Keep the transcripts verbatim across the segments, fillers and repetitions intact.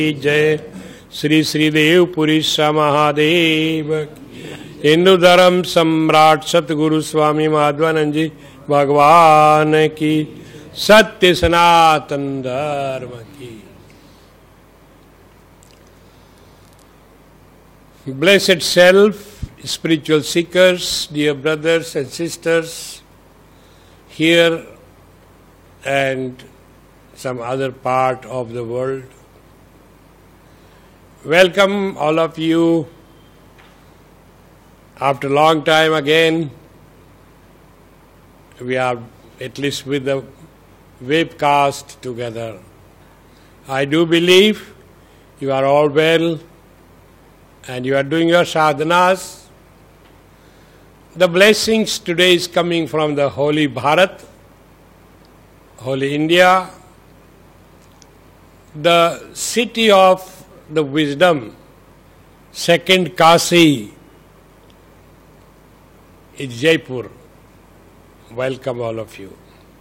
जय श्री श्रीदेव पुरी महादेव। हिंदू धर्म सम्राट सतगुरु स्वामी माधवानंद जी भगवान की, सत्य सनातन धर्म की। Blessed self, spiritual seekers, dear brothers and sisters, here and some other part of the world. Welcome all of you after a long time again. We are at least with the webcast together. I do believe you are all well and you are doing your sadhanas. The blessings today is coming from the holy Bharat, holy India, the city of the wisdom, second Kasi is Jaipur. Welcome all of you.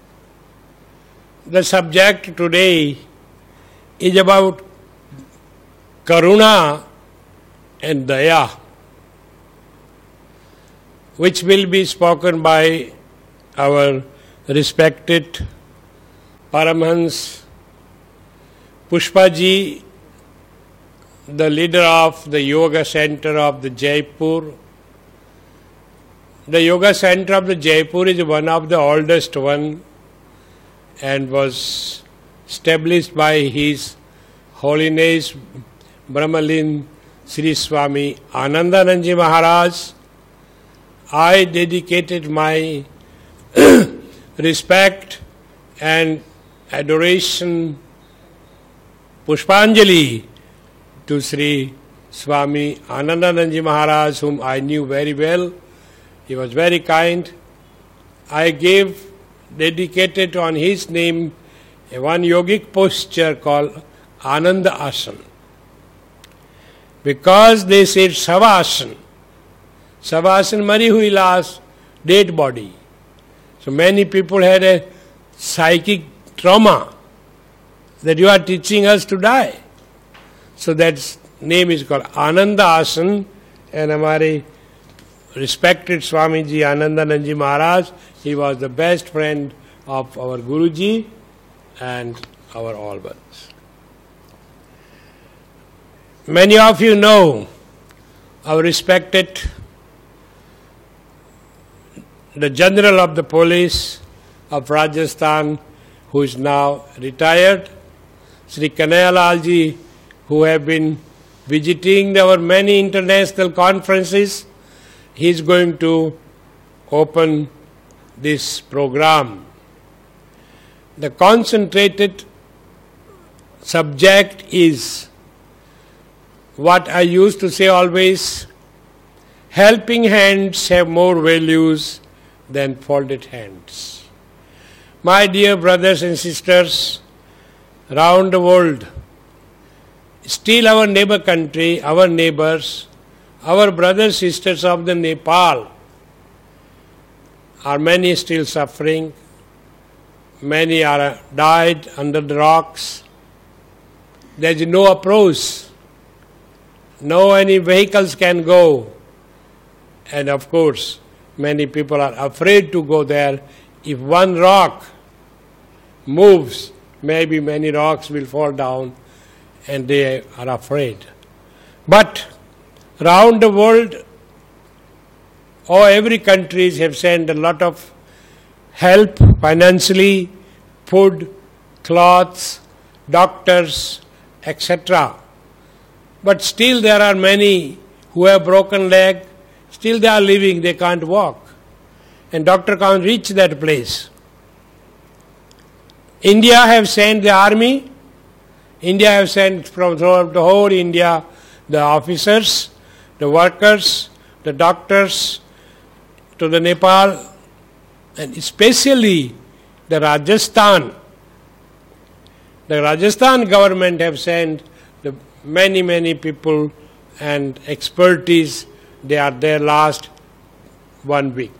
The subject today is about Karuna and Daya, which will be spoken by our respected Paramhans Pushpaji, the leader of the Yoga Center of the Jaipur. The Yoga Center of the Jaipur is one of the oldest one and was established by His Holiness Brahmalin Sri Swami Anandanand Ji Maharaj. I dedicated my respect and adoration, Pushpanjali, to Sri Swami Anandanand Ji Maharaj, whom I knew very well. He was very kind. I gave, dedicated on his name, a one yogic posture called Ananda Asana. Because they said Savasana. Savasana mari hui last, dead body. So many people had a psychic trauma that you are teaching us to die. So that name is called Ananda Asana, and our respected Swamiji Anandanand Ji Maharaj, he was the best friend of our Guruji and our all ones. Many of you know our respected the General of the Police of Rajasthan, who is now retired, Sri Kanhaiya Ji, who have been visiting our many international conferences. He is going to open this program. The concentrated subject is what I used to say always: helping hands have more values than folded hands. My dear brothers and sisters around the world, still our neighbor country, our neighbors, our brothers sisters of the Nepal are many still suffering. Many are died under the rocks. There is no approach. No any vehicles can go. And of course, many people are afraid to go there. If one rock moves, maybe many rocks will fall down, and they are afraid. But around the world, oh, every countries have sent a lot of help financially, food, clothes, doctors, et cetera. But still there are many who have broken leg, still they are living, they can't walk. And doctor can't reach that place. India have sent the army, India have sent from throughout the whole India the officers, the workers, the doctors to the Nepal, and especially the Rajasthan. The Rajasthan government have sent the many, many people and expertise. They are there last one week.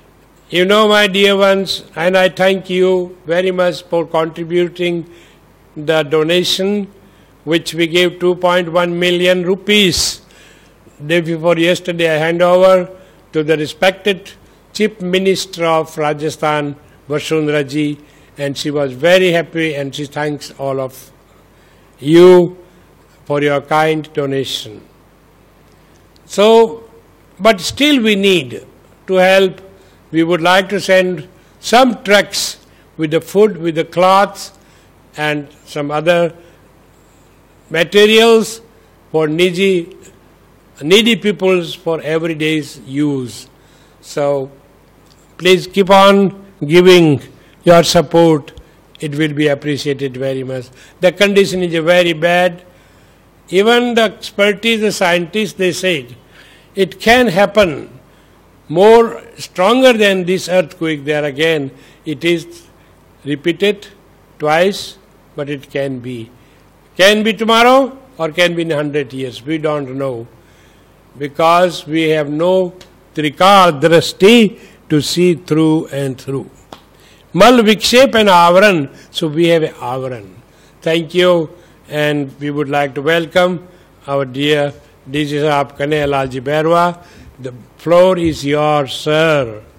You know, my dear ones, and I thank you very much for contributing the donation which we gave two point one million rupees. Day before yesterday I hand over to the respected Chief Minister of Rajasthan, Vasundhara ji, and she was very happy and she thanks all of you for your kind donation. So, but still we need to help. We would like to send some trucks with the food, with the cloths and some other materials for needy, needy peoples for everyday's use. So, please keep on giving your support. It will be appreciated very much. The condition is very bad. Even the expertise, the scientists, they said, it can happen more stronger than this earthquake there again. It is repeated twice, but it can be. Can be tomorrow or can be in a hundred years. We don't know. Because we have no trikar drashti to see through and through. Mal vikshep and avaran. So we have an avaran. Thank you. And we would like to welcome our dear D J Saab Kanhaiya Lal ji Bairwa. The floor is yours, sir.